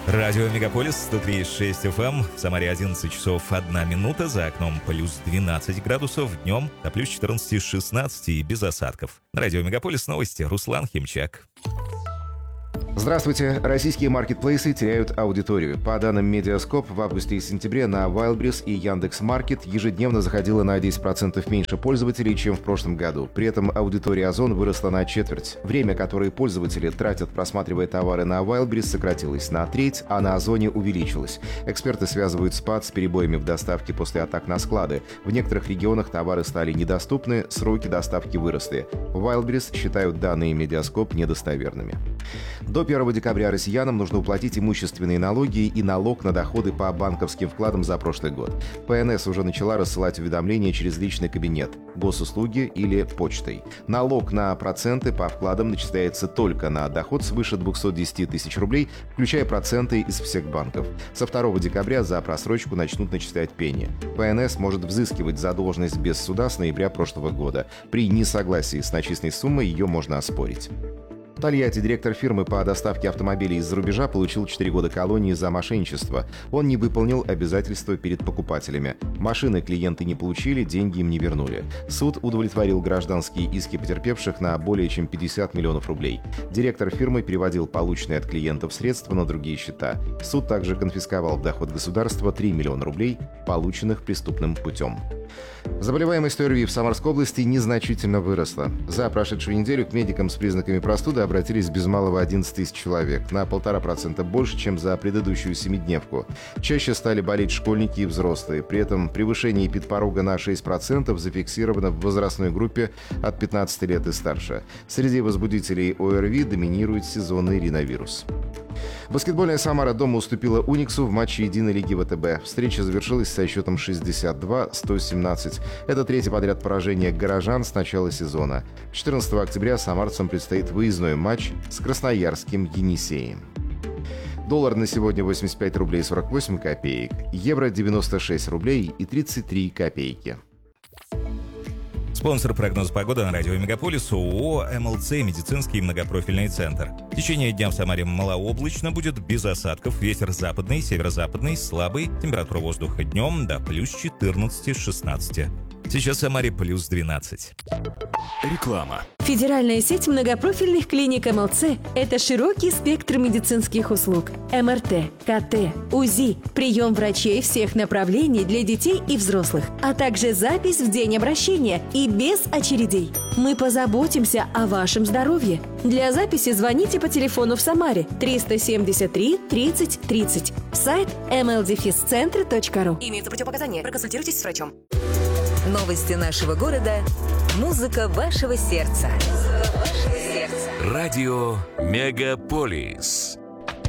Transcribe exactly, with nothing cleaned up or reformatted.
Радио Мегаполис сто три и шесть эф эм. В Самаре одиннадцать часов одна минута. За окном плюс двенадцать градусов. Днем до плюс четырнадцать-шестнадцать и без осадков. На Радио Мегаполис новости. Руслан Химчак. Здравствуйте. Российские маркетплейсы теряют аудиторию. По данным Медиаскоп, в августе и сентябре на Wildberries и Яндекс.Маркет ежедневно заходило на десять процентов меньше пользователей, чем в прошлом году. При этом аудитория Озон выросла на четверть. Время, которое пользователи тратят, просматривая товары на Wildberries, сократилось на треть, а на Озоне увеличилось. Эксперты связывают спад с перебоями в доставке после атак на склады. В некоторых регионах товары стали недоступны, сроки доставки выросли. Wildberries считают данные Медиаскоп недостоверными. До первого декабря россиянам нужно уплатить имущественные налоги и налог на доходы по банковским вкладам за прошлый год. ПНС уже начала рассылать уведомления через личный кабинет, госуслуги или почтой. Налог на проценты по вкладам начисляется только на доход свыше двести десять тысяч рублей, включая проценты из всех банков. Со второго декабря за просрочку начнут начислять пени. ПНС может взыскивать задолженность без суда с ноября прошлого года. При несогласии с начисленной суммой ее можно оспорить. В Тольятти директор фирмы по доставке автомобилей из-за рубежа получил четыре года колонии за мошенничество. Он не выполнил обязательства перед покупателями. Машины клиенты не получили, деньги им не вернули. Суд удовлетворил гражданские иски потерпевших на более чем пятьдесят миллионов рублей. Директор фирмы переводил полученные от клиентов средства на другие счета. Суд также конфисковал в доход государства три миллиона рублей, полученных преступным путем. Заболеваемость ОРВИ в Самарской области незначительно выросла. За прошедшую неделю к медикам с признаками простуды обратились без малого одиннадцать тысяч человек, на полтора процента больше, чем за предыдущую семидневку. Чаще стали болеть школьники и взрослые. При этом превышение эпидпорога на шесть процентов зафиксировано в возрастной группе от пятнадцати лет и старше. Среди возбудителей ОРВИ доминирует сезонный риновирус. Баскетбольная «Самара» дома уступила «Униксу» в матче единой лиги ВТБ. Встреча завершилась со счетом шестьдесят два сто семнадцать. Это третье подряд поражение горожан с начала сезона. четырнадцатого октября самарцам предстоит выездной матч с красноярским «Енисеем». Доллар на сегодня восемьдесят пять рублей сорок восемь копеек, евро девяносто шесть рублей и тридцать три копейки. Спонсор прогноза погоды на радио Мегаполис ООО эм эл цэ «Медицинский многопрофильный центр». В течение дня в Самаре малооблачно, будет без осадков, ветер западный, северо-западный, слабый, температура воздуха днем до плюс четырнадцать-шестнадцать. Сейчас в Самаре плюс двенадцать. Реклама. Федеральная сеть многопрофильных клиник эм эл цэ – это широкий спектр медицинских услуг. эм эр тэ, ка тэ, УЗИ, прием врачей всех направлений для детей и взрослых, а также запись в день обращения и без очередей. Мы позаботимся о вашем здоровье. Для записи звоните по телефону в Самаре триста семьдесят три тридцать тридцать. Сайт эм эл дефис центр точка ру. Имеются противопоказания. Проконсультируйтесь с врачом. Новости нашего города. Музыка вашего сердца. Радио Мегаполис.